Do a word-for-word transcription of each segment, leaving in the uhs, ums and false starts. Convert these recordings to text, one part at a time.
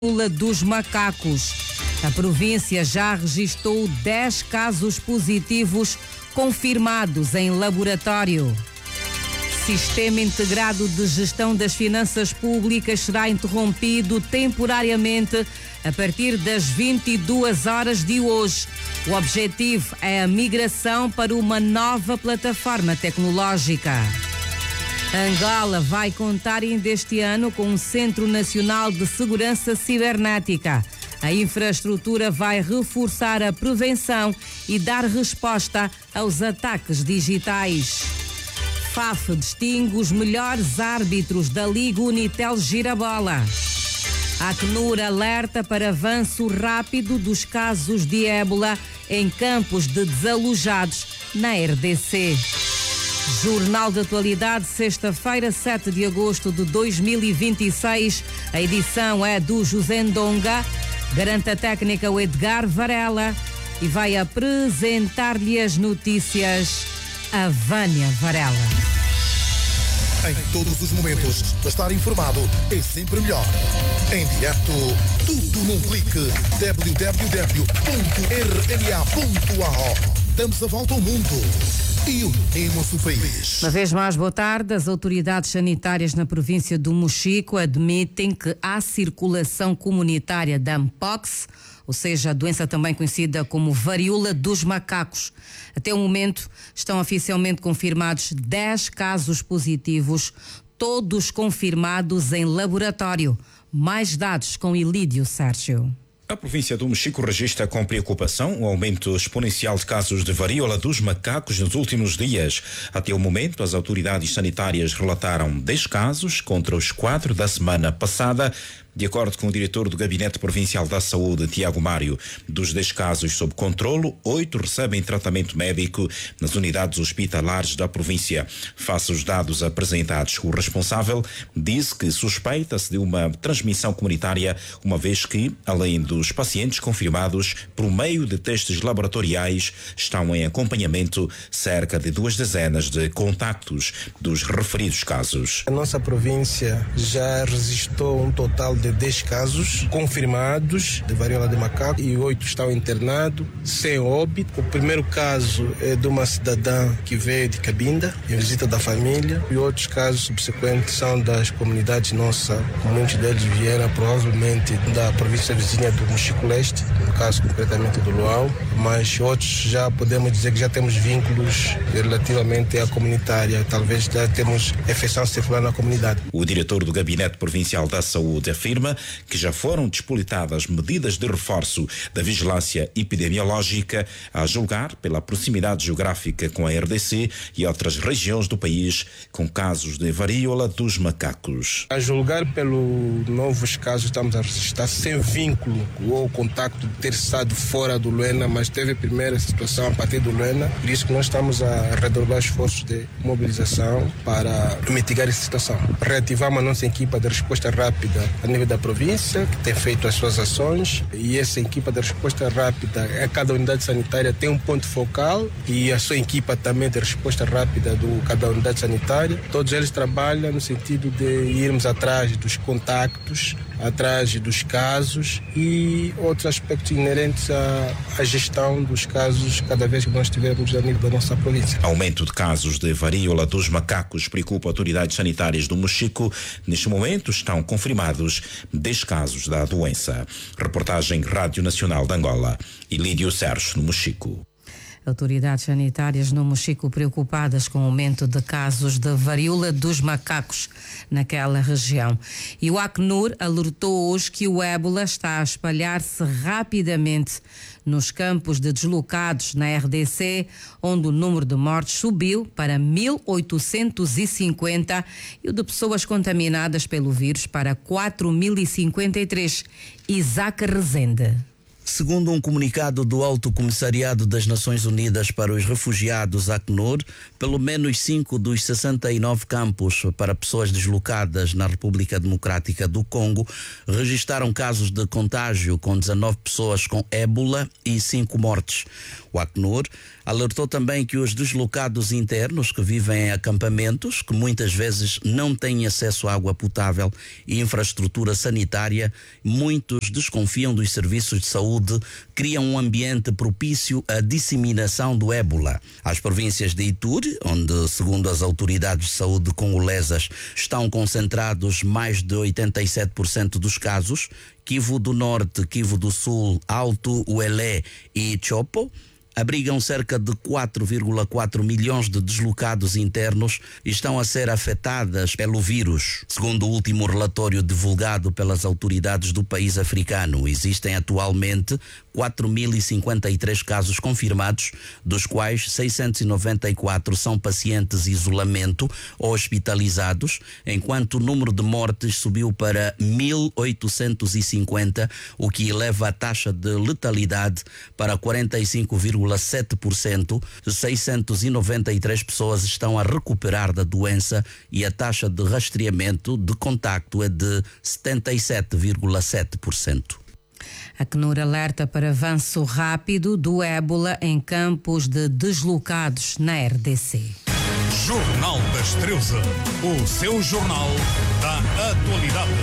varíola dos macacos. A província já registrou dez casos positivos confirmados em laboratório. Sistema Integrado de Gestão das Finanças Públicas será interrompido temporariamente a partir das vinte e duas horas de hoje. O objetivo é a migração para uma nova plataforma tecnológica. Angola vai contar ainda este ano com um Centro Nacional de Segurança Cibernética. A infraestrutura vai reforçar a prevenção e dar resposta aos ataques digitais. F A F distingue os melhores árbitros da Liga Unitel Girabola. A Acnur alerta para avanço rápido dos casos de ébola em campos de desalojados na R D C. Jornal de Atualidade, sexta-feira, sete de agosto de dois mil e vinte e seis. A edição é do José Ndonga. Garante a técnica o Edgar Varela e vai apresentar-lhe as notícias a Vânia Varela. Em todos os momentos, estar informado é sempre melhor. Em direto, tudo num clique. w w w ponto r n a ponto a o. Damos a volta ao mundo e unimos o país. Uma vez mais, boa tarde. As autoridades sanitárias na província do Mochico admitem que há circulação comunitária da Mpox, ou seja, a doença também conhecida como varíola dos macacos. Até o momento estão oficialmente confirmados dez casos positivos, todos confirmados em laboratório. Mais dados com Ilídio Sérgio. A província do Mochico registra com preocupação o aumento exponencial de casos de varíola dos macacos nos últimos dias. Até o momento, as autoridades sanitárias relataram dez casos contra os quatro da semana passada. De acordo com o diretor do Gabinete Provincial da Saúde, Tiago Mário, dos dez casos sob controlo, oito recebem tratamento médico nas unidades hospitalares da província. Face aos dados apresentados, o responsável disse que suspeita-se de uma transmissão comunitária, uma vez que, além dos pacientes confirmados por meio de testes laboratoriais, estão em acompanhamento cerca de duas dezenas de contactos dos referidos casos. A nossa província já registrou um total de dez casos confirmados de varíola de macaco e oito estão internados sem óbito. O primeiro caso é de uma cidadã que veio de Cabinda em visita da família, e outros casos subsequentes são das comunidades nossas. Muitos deles vieram provavelmente da província vizinha do Mochico Leste, no caso concretamente do Luau, mas outros já podemos dizer que já temos vínculos relativamente à comunitária, talvez já temos infecção circular na comunidade. O diretor do Gabinete Provincial da Saúde afirma que já foram dispolitadas medidas de reforço da vigilância epidemiológica, a julgar pela proximidade geográfica com a R D C e outras regiões do país com casos de varíola dos macacos. A julgar pelo novos casos, estamos a registrar sem vínculo ou contacto de ter estado fora do Luena, mas teve a primeira situação a partir do Luena, por isso que nós estamos a redobrar esforços de mobilização para mitigar essa situação. Reativamos a nossa equipa de resposta rápida a nível da província, que tem feito as suas ações, e essa equipa de resposta rápida, a cada unidade sanitária tem um ponto focal e a sua equipa também de resposta rápida de cada unidade sanitária. Todos eles trabalham no sentido de irmos atrás dos contactos, atrás dos casos e outros aspectos inerentes à, à gestão dos casos cada vez que nós tivermos a nível da nossa província. Aumento de casos de varíola dos macacos preocupa autoridades sanitárias do Mochico. Neste momento estão confirmados dez casos da doença. Reportagem Rádio Nacional de Angola. Ilídio Sérgio, no Mochico. Autoridades sanitárias no Mochico preocupadas com o aumento de casos de varíola dos macacos naquela região. E o Acnur alertou hoje que o ébola está a espalhar-se rapidamente nos campos de deslocados na R D C, onde o número de mortes subiu para mil oitocentos e cinquenta e o de pessoas contaminadas pelo vírus para quatro mil e cinquenta e três. Isaac Rezende. Segundo um comunicado do Alto Comissariado das Nações Unidas para os Refugiados, Acnur, pelo menos cinco dos sessenta e nove campos para pessoas deslocadas na República Democrática do Congo registraram casos de contágio, com dezanove pessoas com ébola e cinco mortes. O Acnur alertou também que os deslocados internos que vivem em acampamentos, que muitas vezes não têm acesso à água potável e infraestrutura sanitária, muitos desconfiam dos serviços de saúde, criam um ambiente propício à disseminação do ébola. As províncias de Ituri, onde, segundo as autoridades de saúde congolesas, estão concentrados mais de oitenta e sete por cento dos casos, Kivu do Norte, Kivu do Sul, Alto Uelé e Chopo, abrigam cerca de quatro vírgula quatro milhões de deslocados internos e estão a ser afetadas pelo vírus. Segundo o último relatório divulgado pelas autoridades do país africano, existem atualmente quatro mil e cinquenta e três casos confirmados, dos quais seiscentos e noventa e quatro são pacientes em isolamento ou hospitalizados, enquanto o número de mortes subiu para mil oitocentos e cinquenta, o que eleva a taxa de letalidade para quarenta e cinco vírgula sete por cento. seiscentos e noventa e três pessoas estão a recuperar da doença e a taxa de rastreamento de contacto é de setenta e sete vírgula sete por cento. A Acnur alerta para avanço rápido do ébola em campos de deslocados na R D C. Jornal das treze, o seu jornal da atualidade.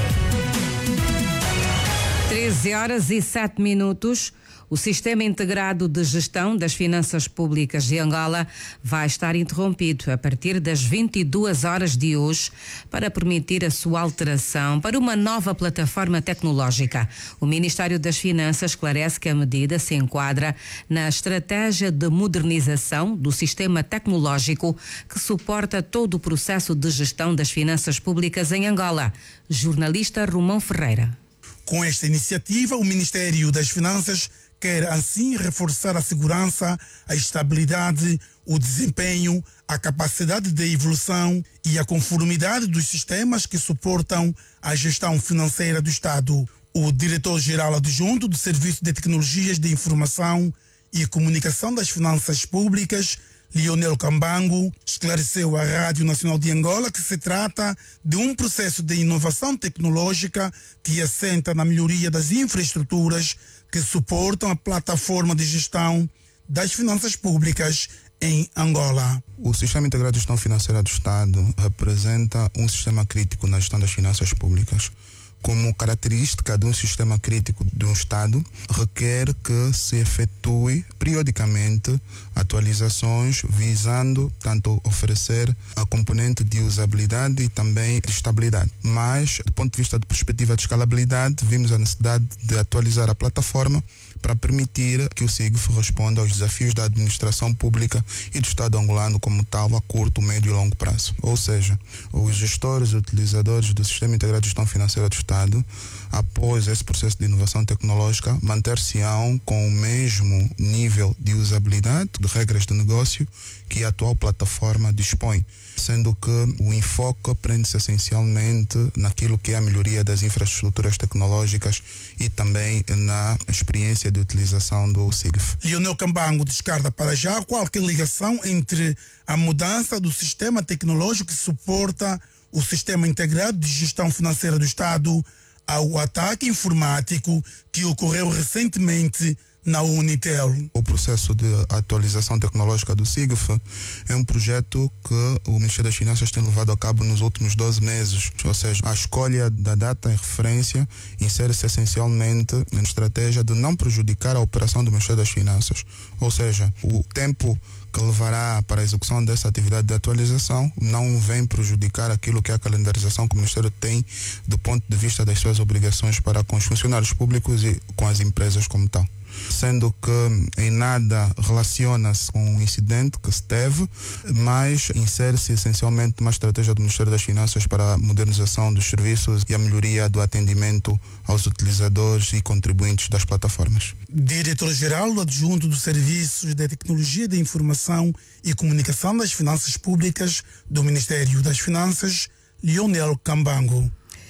treze horas e sete minutos. O Sistema Integrado de Gestão das Finanças Públicas de Angola vai estar interrompido a partir das vinte e duas horas de hoje para permitir a sua alteração para uma nova plataforma tecnológica. O Ministério das Finanças esclarece que a medida se enquadra na estratégia de modernização do sistema tecnológico que suporta todo o processo de gestão das finanças públicas em Angola. Jornalista Romão Ferreira. Com esta iniciativa, o Ministério das Finanças quer assim reforçar a segurança, a estabilidade, o desempenho, a capacidade de evolução e a conformidade dos sistemas que suportam a gestão financeira do Estado. O diretor-geral adjunto do Serviço de Tecnologias de Informação e Comunicação das Finanças Públicas, Lionel Cambango, esclareceu à Rádio Nacional de Angola que se trata de um processo de inovação tecnológica que assenta na melhoria das infraestruturas que suportam a plataforma de gestão das finanças públicas em Angola. O Sistema Integrado de Gestão Financeira do Estado representa um sistema crítico na gestão das finanças públicas. Como característica de um sistema crítico de um Estado, requer que se efetue periodicamente atualizações visando tanto oferecer a componente de usabilidade e também de estabilidade. Mas, do ponto de vista de perspectiva de escalabilidade, vimos a necessidade de atualizar a plataforma para permitir que o SIGF responda aos desafios da administração pública e do Estado angolano como tal a curto, médio e longo prazo. Ou seja, os gestores e utilizadores do Sistema Integrado de Gestão Financeira do Estado, após esse processo de inovação tecnológica, manter-se-ão com o mesmo nível de usabilidade, de regras de negócio que a atual plataforma dispõe, sendo que o enfoque prende-se essencialmente naquilo que é a melhoria das infraestruturas tecnológicas e também na experiência de utilização do SIGF. Lionel Cambango descarta para já qualquer ligação entre a mudança do sistema tecnológico que suporta o Sistema Integrado de Gestão Financeira do Estado ao ataque informático que ocorreu recentemente na Unitel. O processo de atualização tecnológica do SIGF é um projeto que o Ministério das Finanças tem levado a cabo nos últimos doze meses. Ou seja, a escolha da data em referência insere-se essencialmente na estratégia de não prejudicar a operação do Ministério das Finanças. Ou seja, o tempo que levará para a execução dessa atividade de atualização não vem prejudicar aquilo que é a calendarização que o Ministério tem do ponto de vista das suas obrigações para com os funcionários públicos e com as empresas como tal. Sendo que em nada relaciona-se com o incidente que se teve, mas insere-se essencialmente numa estratégia do Ministério das Finanças para a modernização dos serviços e a melhoria do atendimento aos utilizadores e contribuintes das plataformas. Diretor-geral adjunto dos Serviços de Tecnologia de Informação e Comunicação das Finanças Públicas do Ministério das Finanças, Lionel Cambango.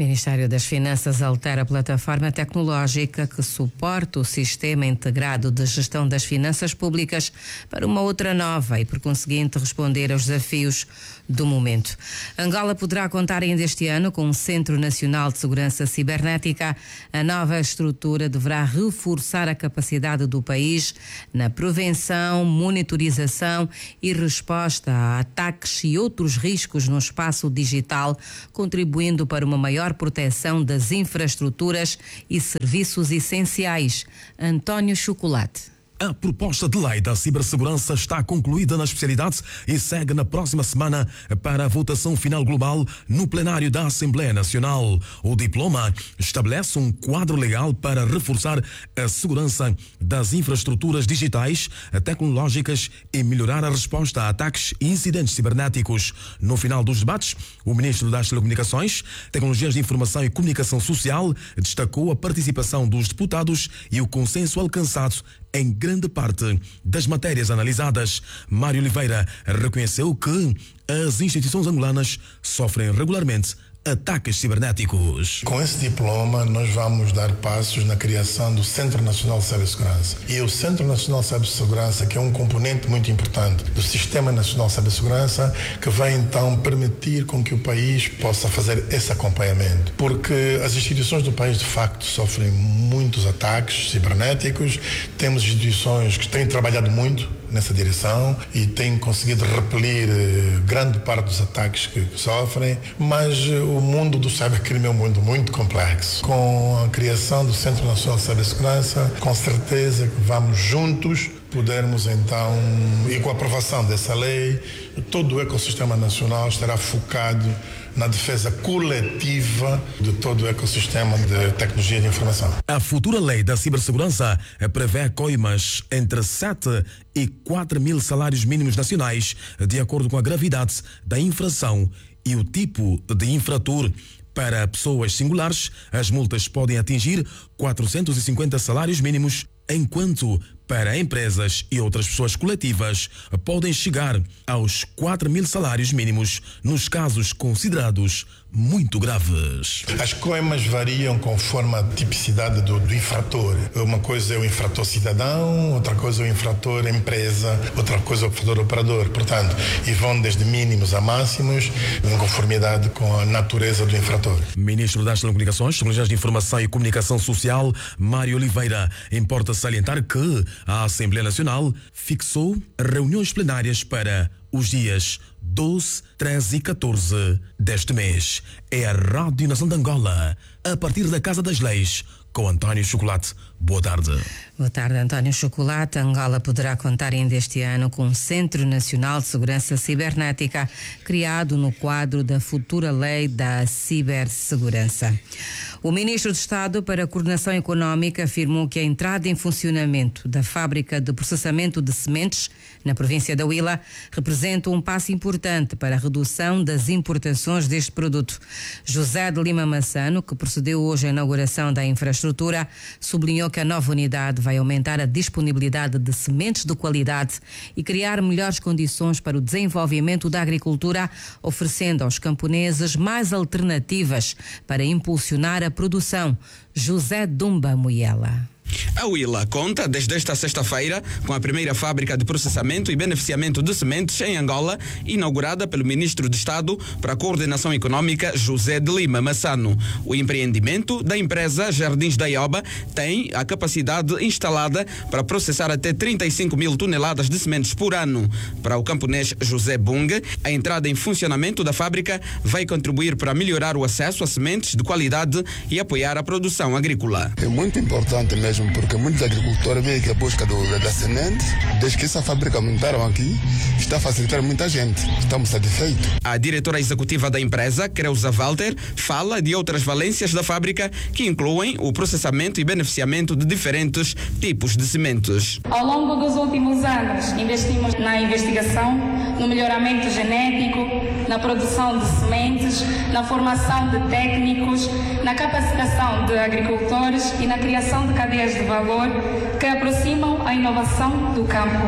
O Ministério das Finanças altera a plataforma tecnológica que suporta o Sistema Integrado de Gestão das Finanças Públicas para uma outra nova e, por conseguinte, responder aos desafios do momento. Angola poderá contar ainda este ano com um Centro Nacional de Segurança Cibernética. A nova estrutura deverá reforçar a capacidade do país na prevenção, monitorização e resposta a ataques e outros riscos no espaço digital, contribuindo para uma maior proteção das infraestruturas e serviços essenciais. António Chocolate. A proposta de lei da cibersegurança está concluída na especialidade e segue na próxima semana para a votação final global no plenário da Assembleia Nacional. O diploma estabelece um quadro legal para reforçar a segurança das infraestruturas digitais, tecnológicas e melhorar a resposta a ataques e incidentes cibernéticos. No final dos debates, o ministro das Telecomunicações, Tecnologias de Informação e Comunicação Social destacou a participação dos deputados e o consenso alcançado em grande parte das matérias analisadas. Mário Oliveira reconheceu que as instituições angolanas sofrem regularmente ataques cibernéticos. Com esse diploma, nós vamos dar passos na criação do Centro Nacional de Cibersegurança. E o Centro Nacional de Cibersegurança, que é um componente muito importante do Sistema Nacional de Cibersegurança, que vai então permitir com que o país possa fazer esse acompanhamento. Porque as instituições do país, de facto, sofrem muitos ataques cibernéticos. Temos instituições que têm trabalhado muito nessa direção e têm conseguido repelir eh, grande parte dos ataques que, que sofrem, mas eh, o mundo do cybercrime é um mundo muito complexo. Com a criação do Centro Nacional de Cibersegurança, com certeza que vamos juntos podermos então, e com a aprovação dessa lei, todo o ecossistema nacional estará focado na defesa coletiva de todo o ecossistema de tecnologia de informação. A futura lei da cibersegurança prevê coimas entre sete e quatro mil salários mínimos nacionais, de acordo com a gravidade da infração e o tipo de infrator. Para pessoas singulares, as multas podem atingir quatrocentos e cinquenta salários mínimos, enquanto para empresas e outras pessoas coletivas podem chegar aos quatro mil salários mínimos nos casos considerados muito graves. As coimas variam conforme a tipicidade do, do infrator. Uma coisa é o infrator cidadão, outra coisa é o infrator empresa, outra coisa é o infrator operador. Portanto, e vão desde mínimos a máximos, em conformidade com a natureza do infrator. Ministro das Telecomunicações, Tecnologias de Informação e Comunicação Social, Mário Oliveira, importa salientar que a Assembleia Nacional fixou reuniões plenárias para os dias doze, treze e catorze deste mês. É a Rádio Nação de Angola, a partir da Casa das Leis, com António Chocolate. Boa tarde. Boa tarde, António Chocolate. Angola poderá contar ainda este ano com um Centro Nacional de Segurança Cibernética, criado no quadro da futura lei da cibersegurança. O Ministro de Estado para a Coordenação Económica afirmou que a entrada em funcionamento da fábrica de processamento de sementes na província da Huila representa um passo importante para a redução das importações deste produto. José de Lima Massano, que procedeu hoje à inauguração da infraestrutura, sublinhou que a nova unidade vai aumentar a disponibilidade de sementes de qualidade e criar melhores condições para o desenvolvimento da agricultura, oferecendo aos camponeses mais alternativas para impulsionar a produção. José Dumba Muyela. A Huila conta, desde esta sexta-feira, com a primeira fábrica de processamento e beneficiamento de sementes em Angola, inaugurada pelo Ministro de Estado para a Coordenação Económica, José de Lima Massano. O empreendimento da empresa Jardins da Ioba tem a capacidade instalada para processar até trinta e cinco mil toneladas de sementes por ano. Para o camponês José Bunga, a entrada em funcionamento da fábrica vai contribuir para melhorar o acesso a sementes de qualidade e apoiar a produção agrícola. É muito importante mesmo, porque muitos agricultores veem que a busca do, da, da semente, desde que essa fábrica montaram aqui, está a facilitar muita gente. Estamos satisfeitos. A diretora executiva da empresa, Creuza Walter, fala de outras valências da fábrica que incluem o processamento e beneficiamento de diferentes tipos de sementes. Ao longo dos últimos anos, investimos na investigação, no melhoramento genético, na produção de sementes, na formação de técnicos, na capacitação de agricultores e na criação de cadeias de valor que aproximam a inovação do campo.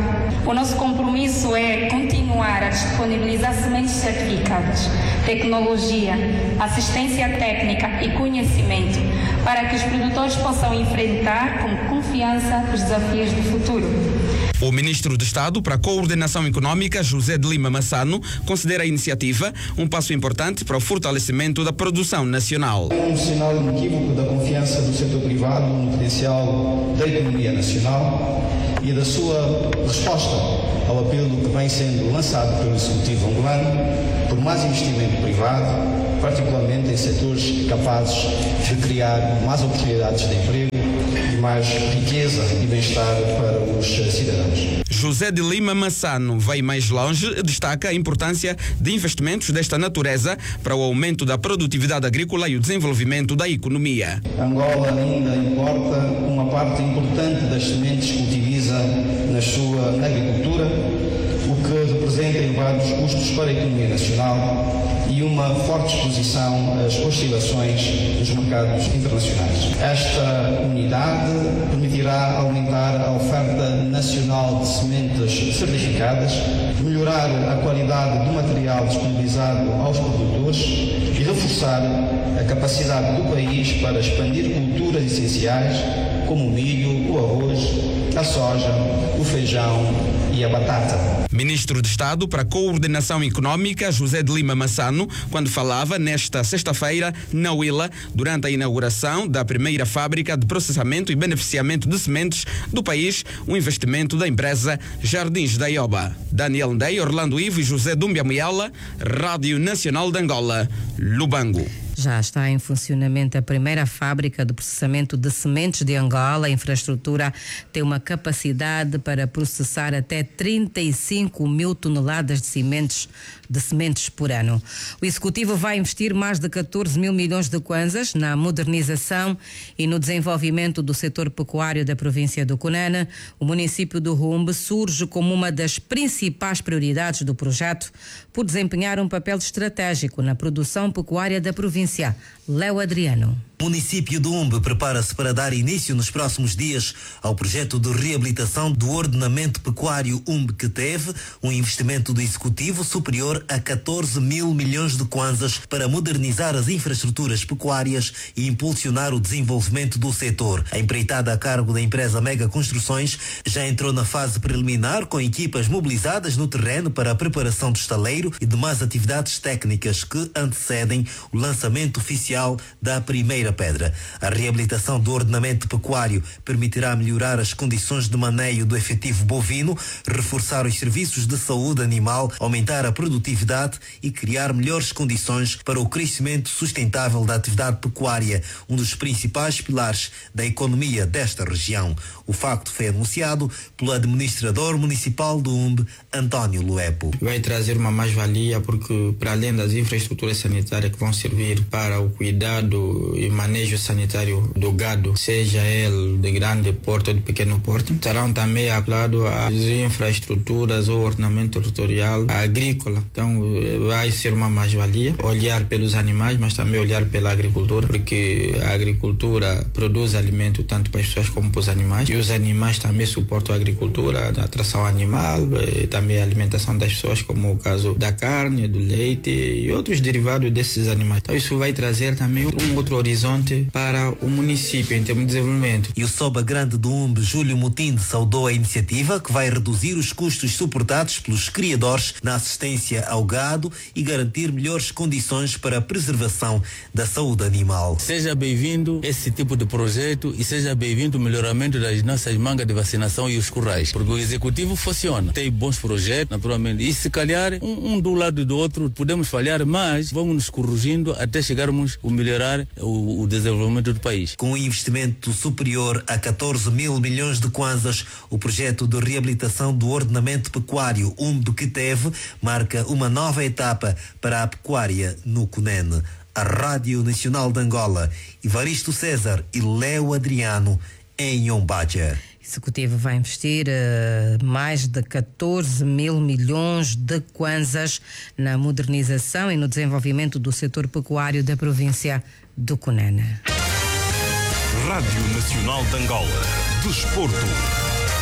O nosso compromisso é continuar a disponibilizar sementes certificadas, tecnologia, assistência técnica e conhecimento para que os produtores possam enfrentar com confiança os desafios do futuro. O ministro de Estado para a Coordenação Econômica, José de Lima Massano, considera a iniciativa um passo importante para o fortalecimento da produção nacional. É um sinal inequívoco da confiança do setor privado no potencial da economia nacional e da sua resposta ao apelo que vem sendo lançado pelo Executivo angolano por mais investimento privado, particularmente em setores capazes de criar mais oportunidades de emprego e mais riqueza e bem-estar para os cidadãos. José de Lima Massano vai mais longe e destaca a importância de investimentos desta natureza para o aumento da produtividade agrícola e o desenvolvimento da economia. Angola ainda importa uma parte importante das sementes que utiliza na sua agricultura, o que representa elevados custos para a economia nacional e uma forte exposição às oscilações dos mercados internacionais. Esta unidade permitirá aumentar a oferta nacional de sementes certificadas, melhorar a qualidade do material disponibilizado aos produtores e reforçar a capacidade do país para expandir culturas essenciais como o milho, o arroz, a soja, o feijão e a batata. Ministro de Estado para a Coordenação Econômica, José de Lima Massano, quando falava nesta sexta-feira na Huila, durante a inauguração da primeira fábrica de processamento e beneficiamento de sementes do país, um investimento da empresa Jardins da Ioba. Daniel Ndei, Orlando Ivo e José Dúmbia Muyala, Rádio Nacional de Angola, Lubango. Já está em funcionamento a primeira fábrica de processamento de sementes de Angola. A infraestrutura tem uma capacidade para processar até trinta e cinco mil toneladas de sementes, de sementes por ano. O Executivo vai investir mais de catorze mil milhões de kwanzas na modernização e no desenvolvimento do setor pecuário da província do Cunene. O município do Rumbe surge como uma das principais prioridades do projeto por desempenhar um papel estratégico na produção pecuária da província. Léo Adriano. O município do Umbe prepara-se para dar início nos próximos dias ao projeto de reabilitação do ordenamento pecuário Umbe, que teve um investimento do Executivo superior a catorze mil milhões de kwanzas para modernizar as infraestruturas pecuárias e impulsionar o desenvolvimento do setor. A empreitada a cargo da empresa Mega Construções já entrou na fase preliminar, com equipas mobilizadas no terreno para a preparação do estaleiro e demais atividades técnicas que antecedem o lançamento oficial da primeira pedra. A reabilitação do ordenamento pecuário permitirá melhorar as condições de maneio do efetivo bovino, reforçar os serviços de saúde animal, aumentar a produtividade e criar melhores condições para o crescimento sustentável da atividade pecuária, um dos principais pilares da economia desta região. O facto foi anunciado pelo administrador municipal do Umbe, António Luepo. Vai trazer uma mais-valia porque, para além das infraestruturas sanitárias que vão servir para o cuidado e manejo sanitário do gado, seja ele de grande porte ou de pequeno porte, estarão também acoplados às infraestruturas ou ordenamento territorial agrícola. Então vai ser uma mais-valia olhar pelos animais, mas também olhar pela agricultura, porque a agricultura produz alimento tanto para as pessoas como para os animais, e os animais também suportam a agricultura, a atração animal, e também a alimentação das pessoas, como o caso da carne, do leite e outros derivados desses animais. Então isso vai trazer também um outro horizonte para o município em termos de desenvolvimento. E o Soba Grande do Umbe, Júlio Mutinde, saudou a iniciativa que vai reduzir os custos suportados pelos criadores na assistência ao gado e garantir melhores condições para a preservação da saúde animal. Seja bem-vindo esse tipo de projeto e seja bem-vindo o melhoramento das nossas mangas de vacinação e os currais, porque o executivo funciona, tem bons projetos, naturalmente, e se calhar um, um do lado do outro podemos falhar, mas vamos nos corrigindo até chegarmos a melhorar o, o desenvolvimento do país. Com um investimento superior a catorze mil milhões de kwanzas, o projeto de reabilitação do ordenamento pecuário Umbe que teve marca uma nova etapa para a pecuária no Cunene. A Rádio Nacional de Angola, Ivaristo César e Léo Adriano, em Yombaja. O Executivo vai investir uh, mais de catorze mil milhões de kwanzas na modernização e no desenvolvimento do setor pecuário da província do Cunene. Rádio Nacional de Angola. Desporto.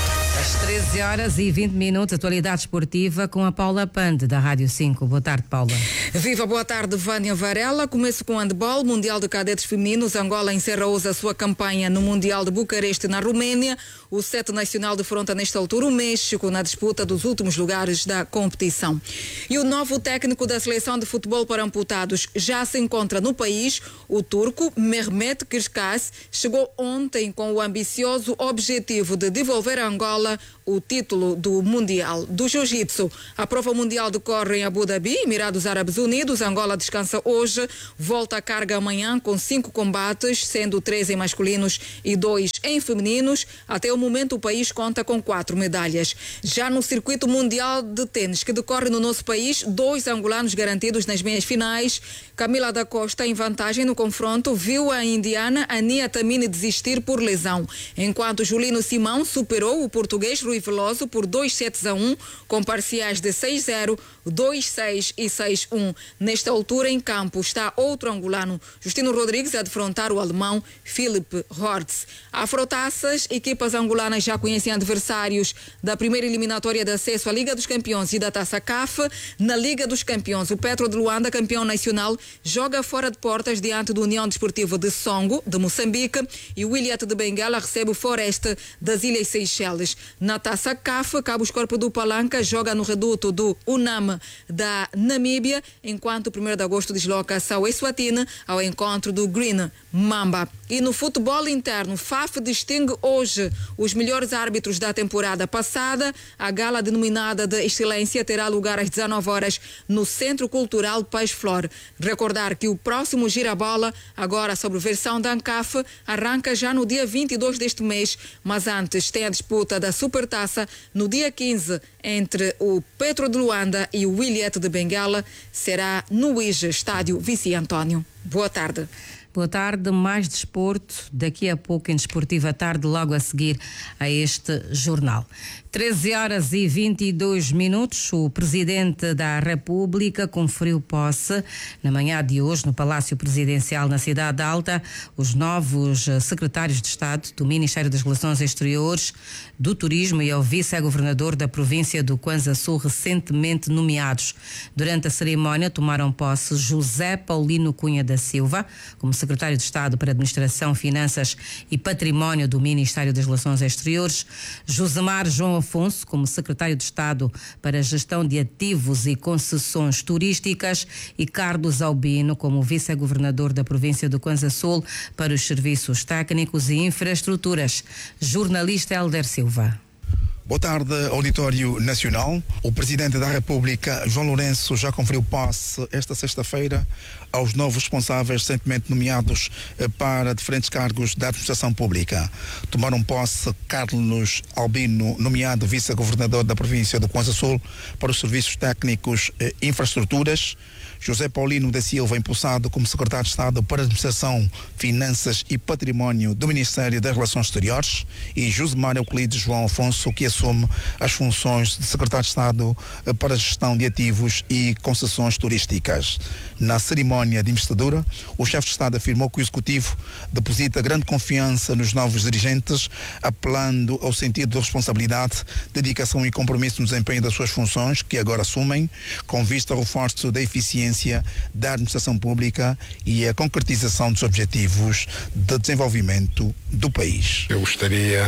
Às treze horas e vinte minutos, atualidade esportiva com a Paula Pande, da Rádio cinco. Boa tarde, Paula. Viva, boa tarde, Vânia Varela. Começo com o handball, Mundial de Cadetes Femininos. Angola encerra hoje a sua campanha no Mundial de Bucareste, na Roménia. O sete nacional defronta nesta altura o México na disputa dos últimos lugares da competição. E o novo técnico da seleção de futebol para amputados já se encontra no país. O turco Mehmet Kırkas chegou ontem com o ambicioso objetivo de devolver a Angola o título do Mundial do Jiu-Jitsu. A prova mundial decorre em Abu Dhabi, Emirados Árabes Unidos. Angola descansa hoje, volta à carga amanhã com cinco combates, sendo três em masculinos e dois em femininos. Até o momento o país conta com quatro medalhas. Já no circuito mundial de tênis que decorre no nosso país, dois angolanos garantidos nas meias finais. Camila da Costa, em vantagem no confronto, viu a indiana Ania Tamini desistir por lesão, enquanto Julino Simão superou o português Rui Veloso por dois sets a um, com parciais de seis a zero, dois a seis e seis a um. Nesta altura, em campo, está outro angolano, Justino Rodrigues, a defrontar o alemão Philipp Hortz. Afrotaças, equipas angolanas já conhecem adversários da primeira eliminatória de acesso à Liga dos Campeões e da Taça C A F. Na Liga dos Campeões, o Petro de Luanda, campeão nacional, joga fora de portas diante do União Desportiva de Songo, de Moçambique, e o Wiliete de Benguela recebe o Foreste das Ilhas Seychelles. Na Taça C A F, Cabos Corpo do Palanca joga no reduto do UNAM da Namíbia, enquanto o primeiro de agosto desloca-se ao Eswatini ao encontro do Green Mamba. E no futebol interno, F A F distingue hoje os melhores árbitros da temporada passada. A gala denominada de Excelência terá lugar às dezanove horas no Centro Cultural Peixe Flor. Recordar que o próximo Girabola, agora sobre versão da ANCAF, arranca já no dia vinte e dois deste mês, mas antes tem a disputa da Supertaça no dia quinze entre o Petro de Luanda e o Wiliete de Benguela. Será no I J E, estádio Vici António. Boa tarde. Boa tarde, mais desporto, daqui a pouco em Desportiva à Tarde, logo a seguir a este jornal. treze horas e vinte e dois minutos, o Presidente da República conferiu posse na manhã de hoje no Palácio Presidencial na Cidade Alta os novos secretários de Estado do Ministério das Relações Exteriores, do Turismo e ao vice-governador da província do Kwanza Sul recentemente nomeados. Durante a cerimónia tomaram posse José Paulino Cunha da Silva como secretário de Estado para Administração, Finanças e Património do Ministério das Relações Exteriores, Josemar João Afonso como secretário de Estado para a Gestão de Ativos e Concessões Turísticas e Carlos Albino como vice-governador da província do Kwanza Sul para os Serviços Técnicos e Infraestruturas. Jornalista Helder Silva. Boa tarde, Auditório Nacional. O Presidente da República, João Lourenço, já conferiu posse esta sexta-feira aos novos responsáveis recentemente nomeados para diferentes cargos da administração pública. Tomaram posse Carlos Albino, nomeado vice-governador da província do Kwanza Sul para os Serviços Técnicos e Infraestruturas. José Paulino da Silva, empossado como secretário de Estado para a Administração, Finanças e Património do Ministério das Relações Exteriores, e Josemar Euclides João Afonso, que assume as funções de secretário de Estado para a Gestão de Ativos e Concessões Turísticas. Na cerimónia de investidura, o chefe de Estado afirmou que o Executivo deposita grande confiança nos novos dirigentes, apelando ao sentido de responsabilidade, dedicação e compromisso no desempenho das suas funções, que agora assumem, com vista ao reforço da eficiência da administração pública e a concretização dos objetivos de desenvolvimento do país. Eu gostaria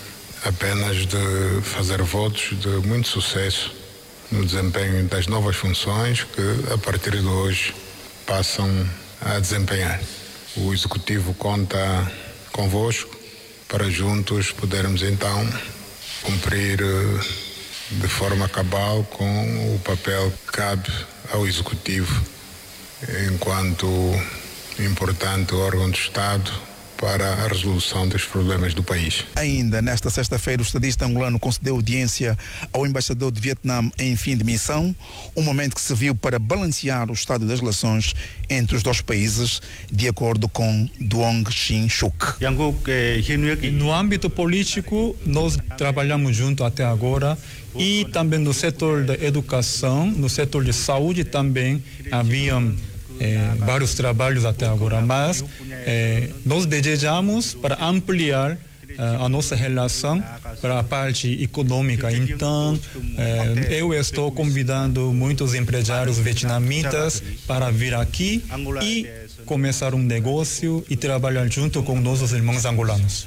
apenas de fazer votos de muito sucesso no desempenho das novas funções que, a partir de hoje, passam a desempenhar. O Executivo conta convosco para juntos podermos então cumprir de forma cabal com o papel que cabe ao Executivo enquanto importante órgão de Estado para a resolução dos problemas do país. Ainda nesta sexta-feira, o estadista angolano concedeu audiência ao embaixador de Vietnã em fim de missão, um momento que serviu para balancear o estado das relações entre os dois países, de acordo com Duong Shin Suk. No âmbito político, nós trabalhamos junto até agora, e também no setor da educação, no setor de saúde também haviam É, vários trabalhos até agora, mas é, nós desejamos para ampliar a nossa relação para a parte econômica. Então, eu estou convidando muitos empresários vietnamitas para vir aqui e começar um negócio e trabalhar junto com nossos irmãos angolanos.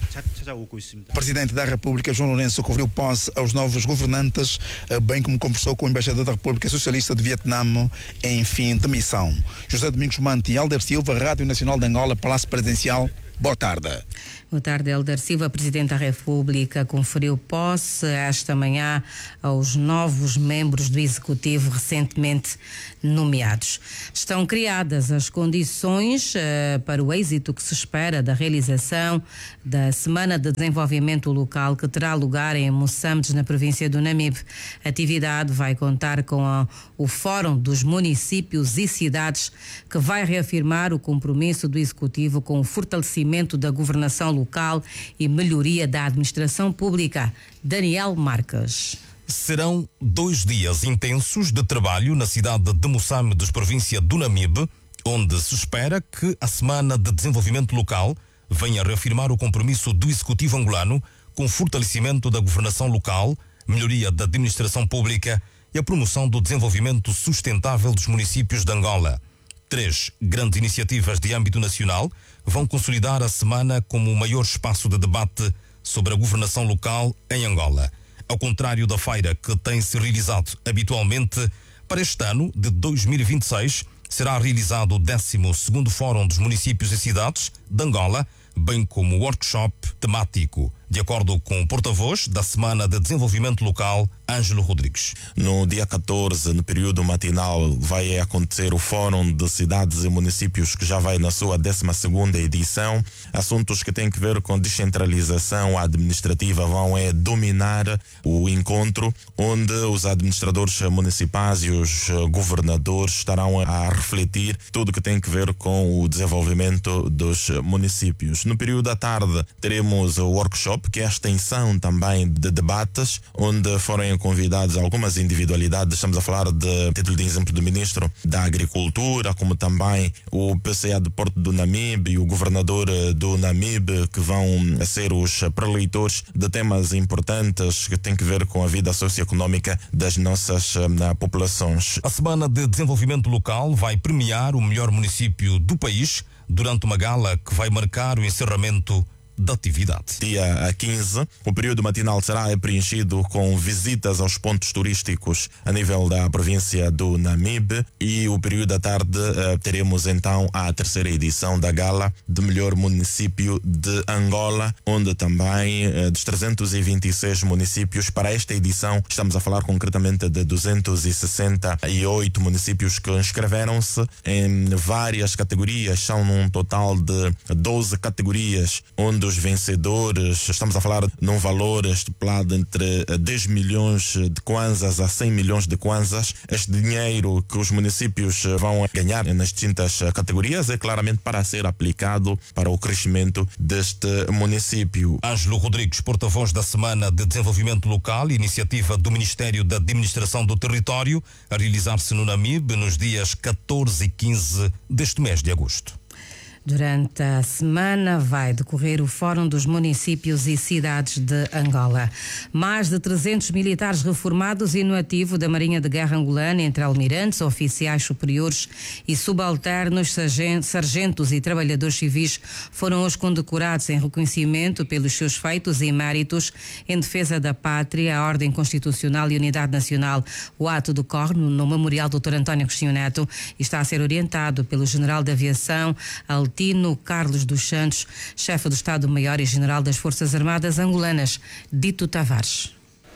O Presidente da República, João Lourenço, conferiu posse aos novos governantes, bem como conversou com o embaixador da República Socialista de Vietnã em fim de missão. José Domingos Mante e Alder Silva, Rádio Nacional de Angola, Palácio Presidencial. Boa tarde. Boa tarde, Helder Silva. Presidente da República conferiu posse esta manhã aos novos membros do Executivo recentemente nomeados. Estão criadas as condições uh, para o êxito que se espera da realização da Semana de Desenvolvimento Local, que terá lugar em Moçambique, na província do Namibe. A atividade vai contar com a, o Fórum dos Municípios e Cidades, que vai reafirmar o compromisso do Executivo com o fortalecimento da governação local e melhoria da administração pública. Daniel Marques. Serão dois dias intensos de trabalho na cidade de Moçambique, província do Namibe, onde se espera que a Semana de Desenvolvimento Local venha a reafirmar o compromisso do Executivo angolano com o fortalecimento da governação local, melhoria da administração pública e a promoção do desenvolvimento sustentável dos municípios de Angola. Três grandes iniciativas de âmbito nacional vão consolidar a semana como o maior espaço de debate sobre a governação local em Angola. Ao contrário da feira que tem se realizado habitualmente, para este ano de dois mil e vinte e seis será realizado o décimo segundo Fórum dos Municípios e Cidades de Angola, bem como o workshop temático, de acordo com o porta-voz da Semana de Desenvolvimento Local, Ângelo Rodrigues. No dia catorze, no período matinal, vai acontecer o Fórum de Cidades e Municípios, que já vai na sua décima segunda edição. Assuntos que têm que ver com descentralização administrativa vão é dominar o encontro, onde os administradores municipais e os governadores estarão a refletir tudo que tem que ver com o desenvolvimento dos municípios. No período da tarde, teremos o workshop, que é a extensão também de debates, onde foram convidados algumas individualidades. Estamos a falar de título de exemplo do Ministro da Agricultura, como também o P C A do Porto do Namibe e o Governador do Namibe, que vão ser os preleitores de temas importantes que têm que ver com a vida socioeconómica das nossas uh, populações. A Semana de Desenvolvimento Local vai premiar o melhor município do país durante uma gala que vai marcar o encerramento da atividade. Dia quinze, o período matinal será preenchido com visitas aos pontos turísticos a nível da província do Namibe, e o período da tarde uh, teremos então a terceira edição da Gala de Melhor Município de Angola, onde também uh, dos trezentos e vinte e seis municípios, para esta edição estamos a falar concretamente de duzentos e sessenta e oito municípios que inscreveram-se em várias categorias. São um total de doze categorias, onde os vencedores, estamos a falar num valor estipulado entre dez milhões de kwanzas a cem milhões de kwanzas. Este dinheiro que os municípios vão ganhar nas distintas categorias é claramente para ser aplicado para o crescimento deste município. Ângelo Rodrigues, porta-voz da Semana de Desenvolvimento Local, iniciativa do Ministério da Administração do Território, a realizar-se no Namibe nos dias catorze e quinze deste mês de agosto. Durante a semana vai decorrer o Fórum dos Municípios e Cidades de Angola. Mais de trezentos militares reformados e no ativo da Marinha de Guerra angolana, entre almirantes, oficiais superiores e subalternos, sargentos e trabalhadores civis, foram hoje condecorados em reconhecimento pelos seus feitos e méritos em defesa da pátria, a ordem constitucional e unidade nacional. O ato decorre no Memorial doutor António Agostinho Neto e está a ser orientado pelo General de Aviação Altino Carlos dos Santos, chefe do Estado-Maior e General das Forças Armadas Angolanas, Dito Tavares.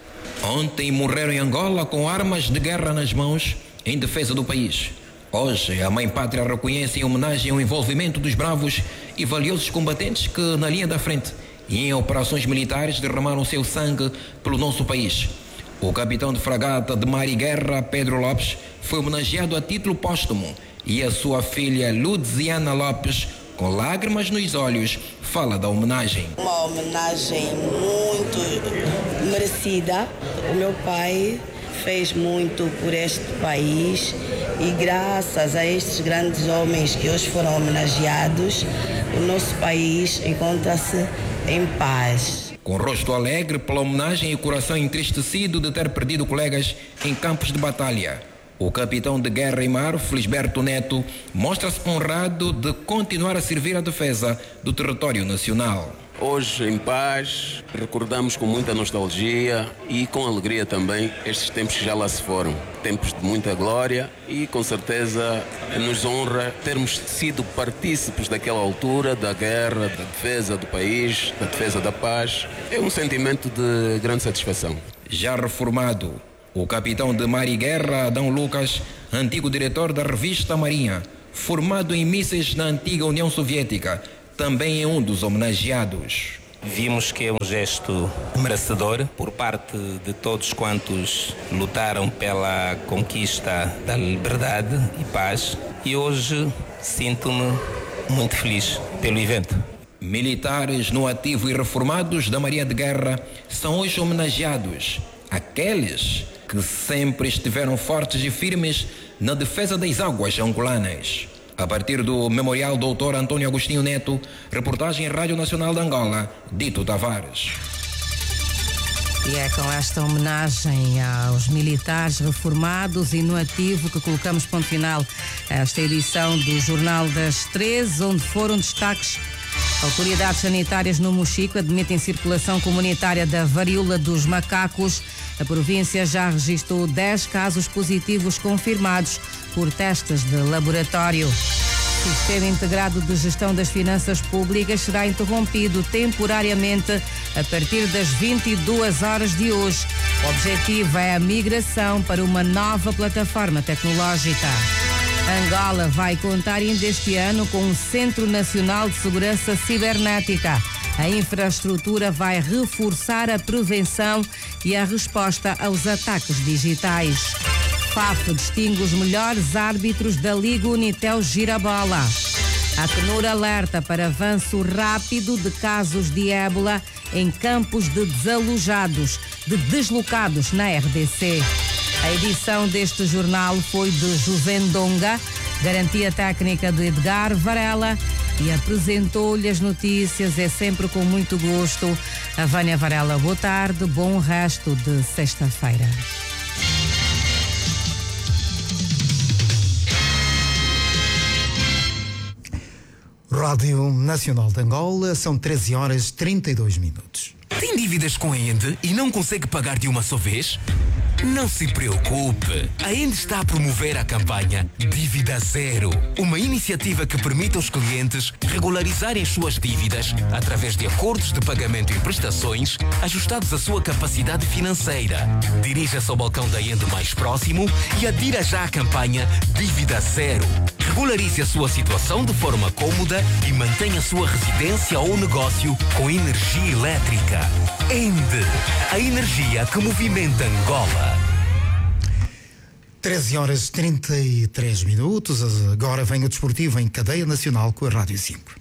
Ontem morreram em Angola com armas de guerra nas mãos em defesa do país. Hoje a Mãe Pátria reconhece em homenagem ao envolvimento dos bravos e valiosos combatentes que na linha da frente e em operações militares derramaram seu sangue pelo nosso país. O capitão de fragata de mar e guerra, Pedro Lopes, foi homenageado a título póstumo, e a sua filha Luziana Lopes, com lágrimas nos olhos, fala da homenagem. Uma homenagem muito merecida. O meu pai fez muito por este país e graças a estes grandes homens que hoje foram homenageados, o nosso país encontra-se em paz. Com rosto alegre pela homenagem e coração entristecido de ter perdido colegas em campos de batalha, o capitão de guerra e mar, Felisberto Neto, mostra-se honrado de continuar a servir a defesa do território nacional. Hoje, em paz, recordamos com muita nostalgia e com alegria também estes tempos que já lá se foram. Tempos de muita glória e, com certeza, nos honra termos sido partícipes daquela altura, da guerra, da defesa do país, da defesa da paz. É um sentimento de grande satisfação. Já reformado, o capitão de mar e guerra, Adão Lucas, antigo diretor da revista Marinha, formado em mísseis na antiga União Soviética, também é um dos homenageados. Vimos que é um gesto merecedor por parte de todos quantos lutaram pela conquista da liberdade e paz, e hoje sinto-me muito feliz pelo evento. Militares no ativo e reformados da Marinha de Guerra são hoje homenageados, aqueles que sempre estiveram fortes e firmes na defesa das águas angolanas. A partir do Memorial doutor Antônio Agostinho Neto, reportagem Rádio Nacional de Angola, Dito Tavares. E é com esta homenagem aos militares reformados e no ativo que colocamos ponto final a esta edição do Jornal das treze, onde foram destaques: autoridades sanitárias no Mochico admitem circulação comunitária da varíola dos macacos. A província já registrou dez casos positivos confirmados por testes de laboratório. O Sistema Integrado de Gestão das Finanças Públicas será interrompido temporariamente a partir das vinte e duas horas de hoje. O objetivo é a migração para uma nova plataforma tecnológica. Angola vai contar ainda este ano com um Centro Nacional de Segurança Cibernética. A infraestrutura vai reforçar a prevenção e a resposta aos ataques digitais. F A F distingue os melhores árbitros da Liga Unitel Girabola. A Acnur alerta para avanço rápido de casos de ébola em campos de desalojados, de deslocados na R D C. A edição deste jornal foi de José Ndonga, garantia técnica de Edgar Varela, e apresentou-lhe as notícias, é sempre com muito gosto, a Vânia Varela. Boa tarde, bom resto de sexta-feira. Rádio Nacional de Angola, são treze horas e trinta e dois minutos. Tem dívidas com a Ende e não consegue pagar de uma só vez? Não se preocupe, a Ende está a promover a campanha Dívida Zero, uma iniciativa que permite aos clientes regularizarem as suas dívidas através de acordos de pagamento e prestações ajustados à sua capacidade financeira. Dirija-se ao balcão da Ende mais próximo e adira já à campanha Dívida Zero. Regularize a sua situação de forma cômoda e mantenha a sua residência ou negócio com energia elétrica. Ende, a energia que movimenta Angola. treze horas e trinta e três minutos, agora vem o desportivo em cadeia nacional com a Rádio cinco.